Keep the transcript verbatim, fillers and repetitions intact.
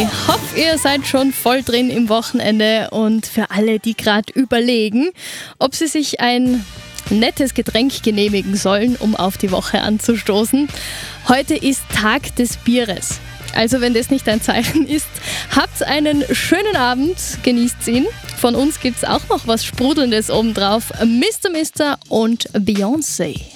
Ich hoffe, ihr seid schon voll drin im Wochenende und für alle, die gerade überlegen, ob sie sich ein nettes Getränk genehmigen sollen, um auf die Woche anzustoßen. Heute ist Tag des Bieres. Also wenn das nicht ein Zeichen ist, habt einen schönen Abend, genießt ihn. Von uns gibt's auch noch was Sprudelndes obendrauf. Mister Mister und Beyoncé.